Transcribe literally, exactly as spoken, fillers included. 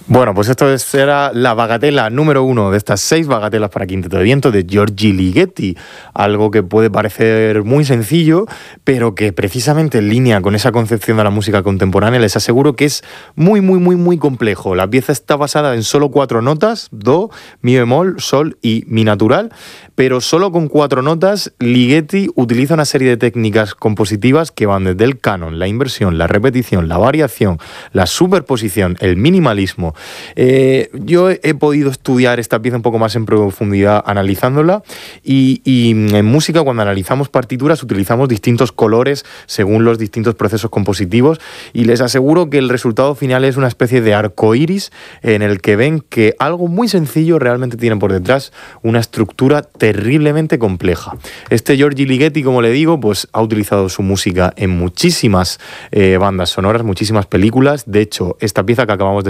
Bueno, pues esto es, era la bagatela número uno de estas seis bagatelas para quinteto de viento de Giorgi Ligeti. Algo que puede parecer muy sencillo, pero que precisamente en línea con esa concepción de la música contemporánea les aseguro que es muy, muy, muy, muy complejo. La pieza está basada en solo cuatro notas, do, mi bemol, sol y mi natural, pero solo con cuatro notas Ligeti utiliza una serie de técnicas compositivas que van desde el canon, la inversión, la repetición, la variación, la superposición, el minimalismo. Eh, yo he podido estudiar esta pieza un poco más en profundidad analizándola y, y en música cuando analizamos partituras utilizamos distintos colores según los distintos procesos compositivos y les aseguro que el resultado final es una especie de arco iris en el que ven que algo muy sencillo realmente tiene por detrás una estructura terriblemente compleja. Este Giorgi Ligeti, como le digo, pues ha utilizado su música en muchísimas eh, bandas sonoras, muchísimas películas. De hecho, esta pieza que acabamos de